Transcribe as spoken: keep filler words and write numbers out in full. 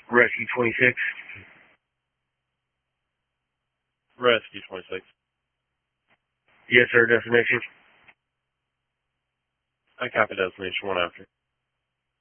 Rescue twenty-six. Rescue twenty-six. Yes, sir. Destination. I copy destination one after.